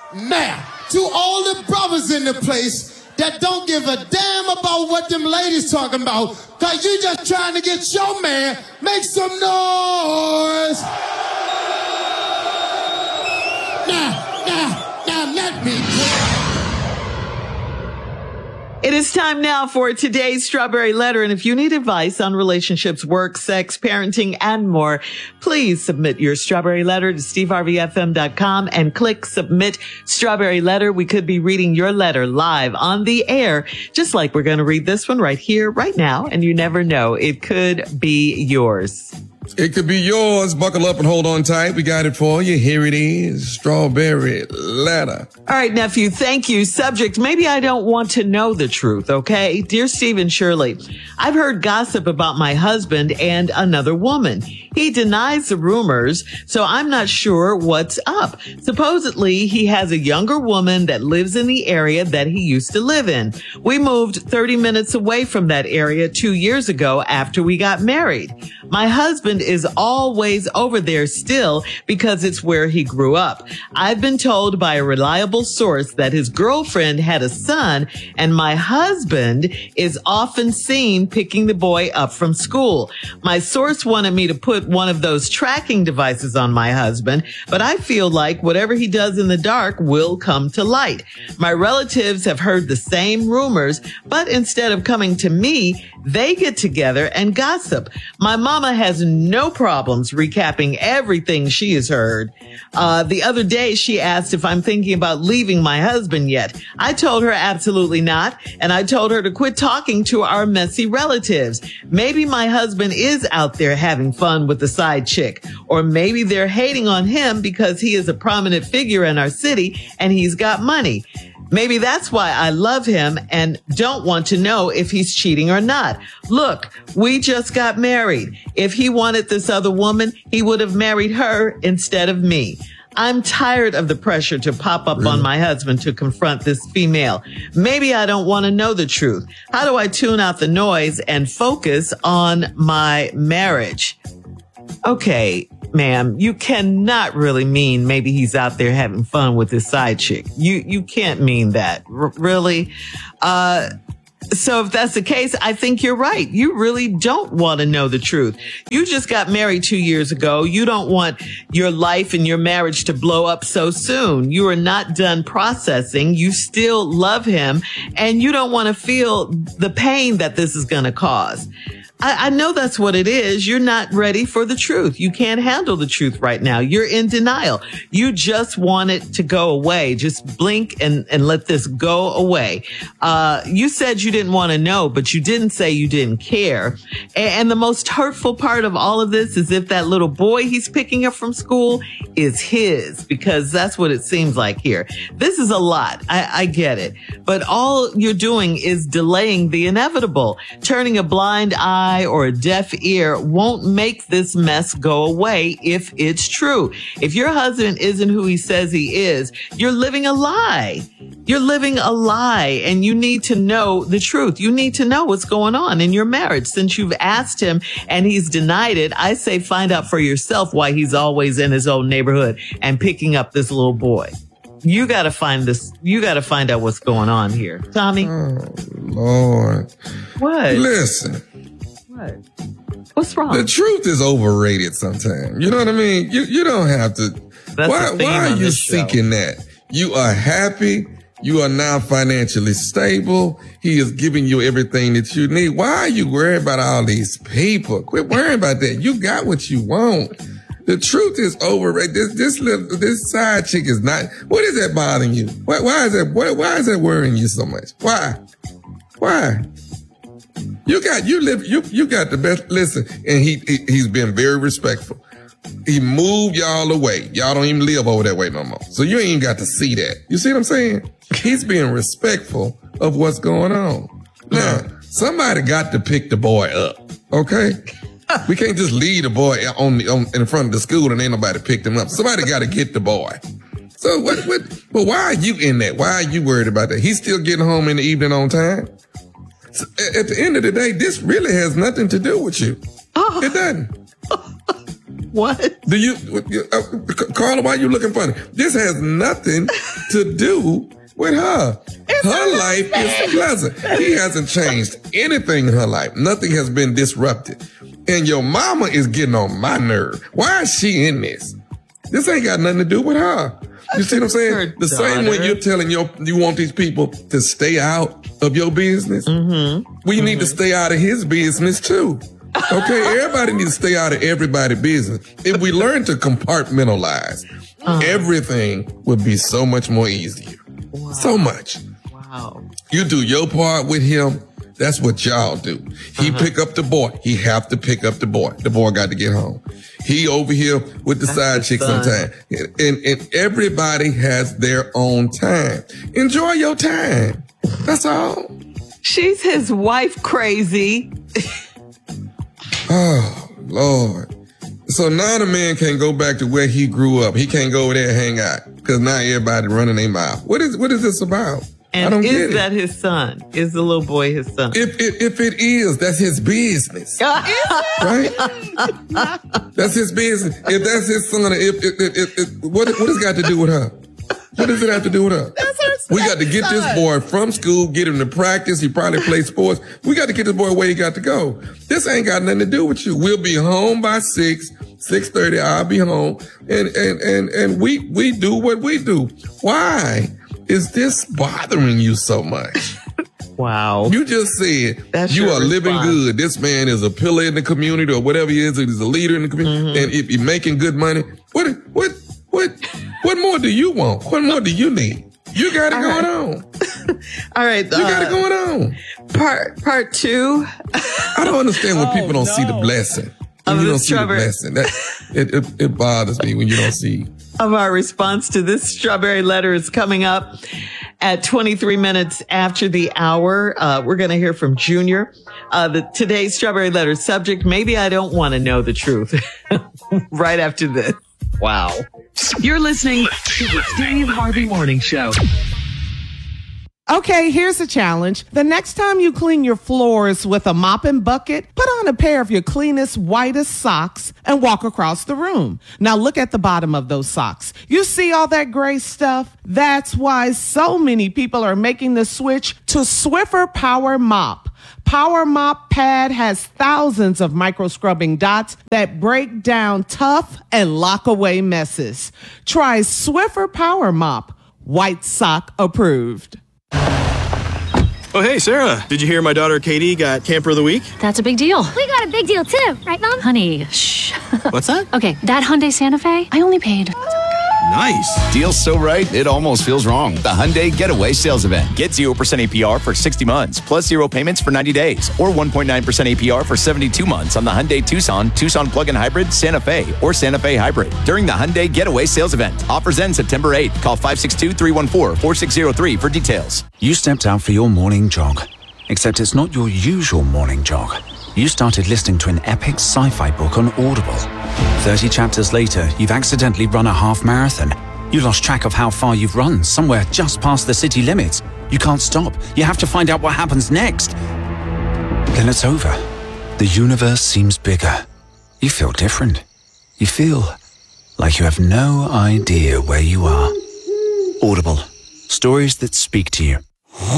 Now, to all the brothers in the place that don't give a damn about what them ladies talking about, cause you just trying to get your man, make some noise. Now, let me. It is time now for today's Strawberry Letter. And if you need advice on relationships, work, sex, parenting, and more, please submit your Strawberry Letter to steveharveyfm.com and click Submit Strawberry Letter. We could be reading your letter live on the air, just like we're going to read this one right here, right now. And you never know, it could be yours. It could be yours. Buckle up and hold on tight. We got it for you. Here it is. Strawberry Letter. All right, nephew. Thank you. Subject: maybe I don't want to know the truth. Okay. Dear Steve and Shirley, I've heard gossip about my husband and another woman. He denies the rumors, so I'm not sure what's up. Supposedly, he has a younger woman that lives in the area that he used to live in. We moved 30 minutes away from that area 2 years ago after we got married. My husband is always over there still because it's where he grew up. I've been told by a reliable source that his girlfriend had a son, and my husband is often seen picking the boy up from school. My source wanted me to put one of those tracking devices on my husband, but I feel like whatever he does in the dark will come to light. My relatives have heard the same rumors, but instead of coming to me, they get together and gossip. My mama has no problems recapping everything she has heard. The other day, she asked if I'm thinking about leaving my husband yet. I told her absolutely not, and I told her to quit talking to our messy relatives. Maybe my husband is out there having fun with the side chick, or maybe they're hating on him because he is a prominent figure in our city and he's got money. Maybe that's why I love him and don't want to know if he's cheating or not. Look, we just got married. If he wanted this other woman, he would have married her instead of me. I'm tired of the pressure to pop up on my husband to confront this female. Maybe I don't want to know the truth. How do I tune out the noise and focus on my marriage? Okay, ma'am, you cannot really mean maybe he's out there having fun with his side chick. You can't mean that. Really? So if that's the case, I think you're right. You really don't want to know the truth. You just got married 2 years ago. You don't want your life and your marriage to blow up so soon. You are not done processing. You still love him, and you don't want to feel the pain that this is going to cause. I know that's what it is. You're not ready for the truth. You can't handle the truth right now. You're in denial. You just want it to go away. Just blink and let this go away. You said you didn't want to know, but you didn't say you didn't care. And the most hurtful part of all of this is if that little boy he's picking up from school is his, because that's what it seems like here. This is a lot. I get it. But all you're doing is delaying the inevitable. Turning a blind eye or a deaf ear won't make this mess go away if it's true. If your husband isn't who he says he is, you're living a lie. You're living a lie, and you need to know the truth. You need to know what's going on in your marriage. Since you've asked him and he's denied it, I say find out for yourself why he's always in his own neighborhood and picking up this little boy. You got to find this. You got to find out what's going on here. Tommy? Oh, Lord. What? Listen. What? What's wrong? The truth is overrated sometimes. You know what I mean? You don't have to. Why are you seeking that? You are happy. You are now financially stable. He is giving you everything that you need. Why are you worried about all these people? Quit worrying about that. You got what you want. The truth is overrated. This side chick is not. What is that bothering you? Why is that worrying you so much? Why? You got the best. Listen, and he's been very respectful. He moved y'all away. Y'all don't even live over that way no more. So you ain't even got to see that. You see what I'm saying? He's being respectful of what's going on. Now, somebody got to pick the boy up. Okay? We can't just leave the boy in front of the school and ain't nobody picked him up. Somebody got to get the boy. So but why are you in that? Why are you worried about that? He's still getting home in the evening on time. So at the end of the day, this really has nothing to do with you. It doesn't. What? Do you, Carla, why are you looking funny? This has nothing to do with her. Her life is pleasant. He hasn't changed anything in her life. Nothing has been disrupted. And your mama is getting on my nerve. Why is she in this? This ain't got nothing to do with her. You see what I'm saying? The same way you're telling you want these people to stay out of your business. We need to stay out of his business too. Okay, everybody needs to stay out of everybody's business. If we learn to compartmentalize, everything would be so much more easier. Wow. So much. Wow. You do your part with him. That's what y'all do. He pick up the boy. He have to pick up the boy. The boy got to get home. He over here with the side chick sometime. And everybody has their own time. Enjoy your time. That's all. She's his wife crazy. Oh, Lord. So now the man can't go back to where he grew up. He can't go over there and hang out because now everybody running their mouth. What is this about? And I don't get it. Is that his son? Is the little boy his son? If it is, that's his business. Right? That's his business. If that's his son, what has it got to do with her? What does it have to do with her? We got to get this boy from school, get him to practice. He probably plays sports. We got to get this boy where he got to go. This ain't got nothing to do with you. We'll be home by 6:30. I'll be home. And we do what we do. Why is this bothering you so much? Wow. You just said you are living good. This man is a pillar in the community or whatever he is. He's a leader in the community. And if you're making good money, what more do you want? What more do you need? You got it going on. All right. You got it going on. Part two. I don't understand when people don't see the blessing. When you don't see the blessing. It bothers me when you don't see. Of our response to this strawberry letter is coming up at 23 minutes after the hour. We're going to hear from Junior. Today's strawberry letter subject, maybe I don't want to know the truth. Right after this. Wow. You're listening to the Steve Harvey Morning Show. Okay, here's a challenge. The next time you clean your floors with a mop and bucket, put on a pair of your cleanest, whitest socks and walk across the room. Now look at the bottom of those socks. You see all that gray stuff? That's why so many people are making the switch to Swiffer Power Mop. Power Mop Pad has thousands of micro scrubbing dots that break down tough and lock away messes. Try Swiffer Power Mop. White sock approved. Oh, hey, Sarah. Did you hear my daughter Katie got Camper of the Week? That's a big deal. We got a big deal too, right, Mom? Honey, shh. What's that? Okay, that Hyundai Santa Fe, I only paid. Nice. Deal's so right, it almost feels wrong. The Hyundai Getaway Sales Event. Get 0% APR for 60 months, plus 0 payments for 90 days, or 1.9% APR for 72 months on the Hyundai Tucson, Tucson Plug-in Hybrid, Santa Fe, or Santa Fe Hybrid during the Hyundai Getaway Sales Event. Offers end September 8th. Call 562-314-4603 for details. You stepped out for your morning jog, except it's not your usual morning jog. You started listening to an epic sci-fi book on Audible. 30 chapters later, you've accidentally run a half marathon. You lost track of how far you've run, somewhere just past the city limits. You can't stop. You have to find out what happens next. Then it's over. The universe seems bigger. You feel different. You feel like you have no idea where you are. Audible. Stories that speak to you.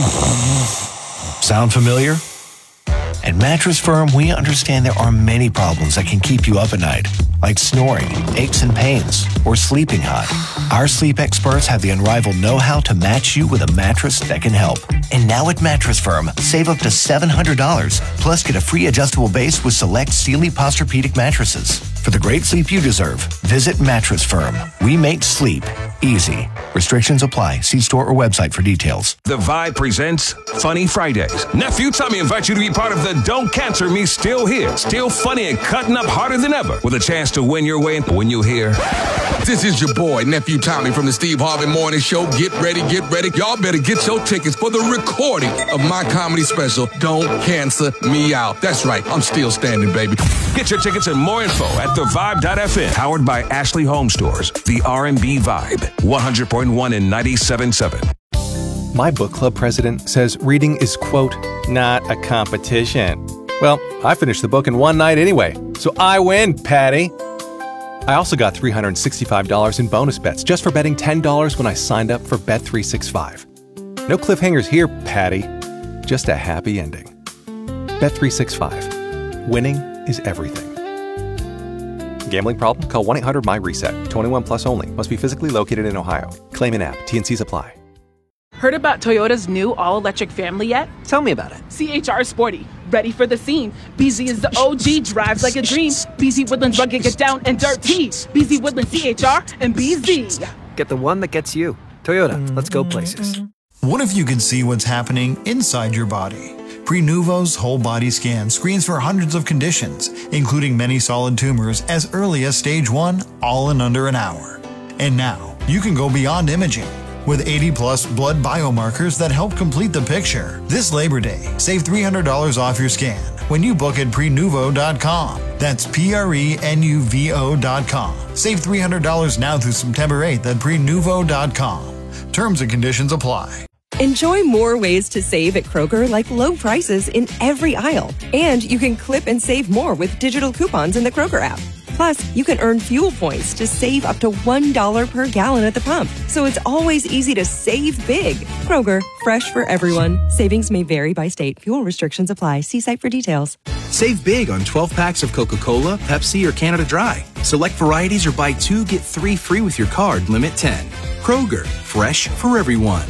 Sound familiar? At Mattress Firm, we understand there are many problems that can keep you up at night, like snoring, aches and pains, or sleeping hot. Our sleep experts have the unrivaled know-how to match you with a mattress that can help. And now at Mattress Firm, save up to $700, plus get a free adjustable base with select Sealy Posturepedic mattresses. For the great sleep you deserve, visit Mattress Firm. We make sleep easy. Restrictions apply. See store or website for details. The Vibe presents Funny Fridays. Nephew Tommy invites you to be part of the Don't Cancel Me Still Here. Still funny and cutting up harder than ever with a chance to win your way when you hear. This is your boy, Nephew Tommy from the Steve Harvey Morning Show. Get ready, get ready. Y'all better get your tickets for the recording of my comedy special, Don't Cancel Me Out. That's right. I'm still standing, baby. Get your tickets and more info at thevibe.fm. Powered by Ashley Home Stores. The R&B Vibe. 100.1 and 97.7. My book club president says reading is, quote, not a competition. Well, I finished the book in one night anyway, so I win, Patty. I also got $365 in bonus bets just for betting $10 when I signed up for Bet365. No cliffhangers here, Patty. Just a happy ending. Bet365. Winning is everything. Gambling problem? Call 1-800-MY-RESET. 21 plus only. Must be physically located in Ohio. Claim in app. T&Cs apply. Heard about Toyota's new all-electric family yet? Tell me about it. CHR Sporty. Ready for the scene. BZ is the OG, drives like a dream. BZ Woodlands rugged, get down and dirty. BZ Woodlands CHR and BZ. Get the one that gets you. Toyota, let's go places. What if you could see what's happening inside your body? Prenuvo's whole body scan screens for hundreds of conditions, including many solid tumors as early as stage 1, all in under an hour. And now, you can go beyond imaging. With 80-plus blood biomarkers that help complete the picture. This Labor Day, save $300 off your scan when you book at Prenuvo.com. That's Prenuvo.com. Save $300 now through September 8th at Prenuvo.com. Terms and conditions apply. Enjoy more ways to save at Kroger, like low prices in every aisle. And you can clip and save more with digital coupons in the Kroger app. Plus, you can earn fuel points to save up to $1 per gallon at the pump. So it's always easy to save big. Kroger, fresh for everyone. Savings may vary by state. Fuel restrictions apply. See site for details. Save big on 12 packs of Coca-Cola, Pepsi, or Canada Dry. Select varieties or buy 2, get 3 free with your card. Limit 10. Kroger, fresh for everyone.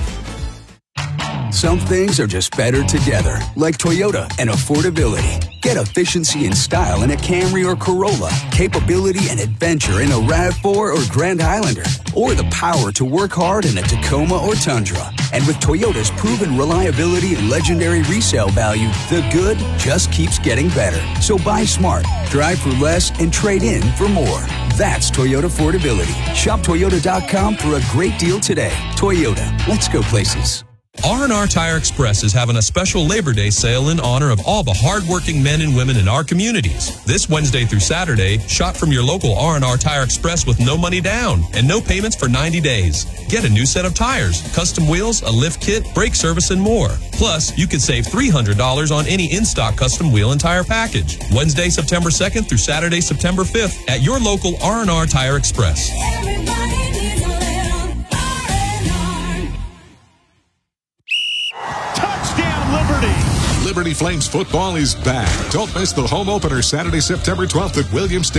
Some things are just better together, like Toyota and affordability. Get efficiency and style in a Camry or Corolla, capability and adventure in a RAV4 or Grand Highlander, or the power to work hard in a Tacoma or Tundra. And with Toyota's proven reliability and legendary resale value, the good just keeps getting better. So buy smart, drive for less, and trade in for more. That's Toyota affordability. Shop Toyota.com for a great deal today. Toyota, let's go places. R&R Tire Express is having a special Labor Day sale in honor of all the hardworking men and women in our communities. This Wednesday through Saturday, shop from your local R&R Tire Express with no money down and no payments for 90 days. Get a new set of tires, custom wheels, a lift kit, brake service, and more. Plus, you can save $300 on any in-stock custom wheel and tire package. Wednesday, September 2nd through Saturday, September 5th at your local R&R Tire Express. Liberty Flames football is back. Don't miss the home opener Saturday, September 12th at Williams Stadium.